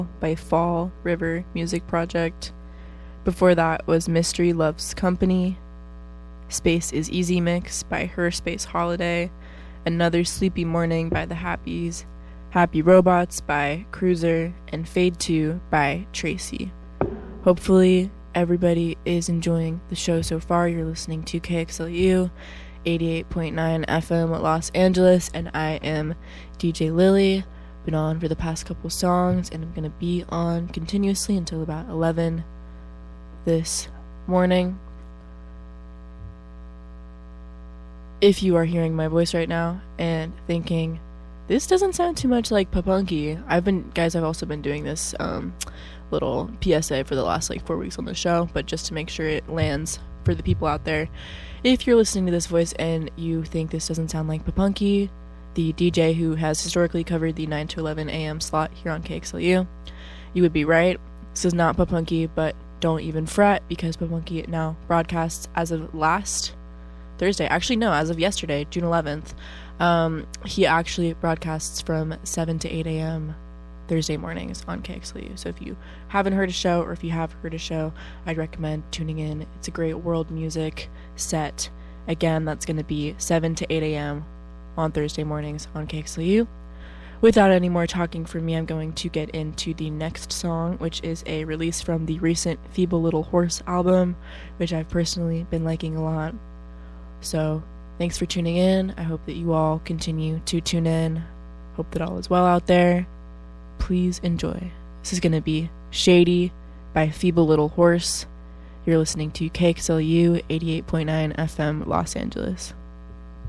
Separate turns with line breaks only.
by Fall River Music Project. Before that was Mystery Loves Company. Space is Easy Mix by Her Space Holiday. Another Sleepy Morning by the Happies. Happy Robots by Cruiser. And Fade 2 by Tracy. Hopefully everybody is enjoying the show so far. You're listening to KXLU 88.9 FM Los Angeles, and I am DJ Lily. Been on for the past couple songs, and I'm going to be on continuously until about 11 this morning. If you are hearing my voice right now and thinking, this doesn't sound too much like Papunky, I've also been doing this little PSA for the last 4 weeks on the show, but just to make sure it lands for the people out there. If you're listening to this voice and you think this doesn't sound like Papunky, the DJ who has historically covered the 9 to 11 a.m. slot here on KXLU, you would be right. This is not Papunky, but don't even fret, because Papunky now broadcasts as of last Thursday. Actually, no, as of yesterday, June 11th. He actually broadcasts from 7 to 8 a.m. Thursday mornings on KXLU. So if you haven't heard a show, or if you have heard a show, I'd recommend tuning in. It's a great world music set. Again, that's going to be 7 to 8 a.m. on Thursday mornings on KXLU. Without any more talking from me, I'm going to get into the next song, which is a release from the recent Feeble Little Horse album, which I've personally been liking a lot. So thanks for tuning in. I hope that you all continue to tune in. Hope that all is well out there. Please enjoy. This is going to be Shady by Feeble Little Horse. You're listening to KXLU 88.9 FM Los Angeles.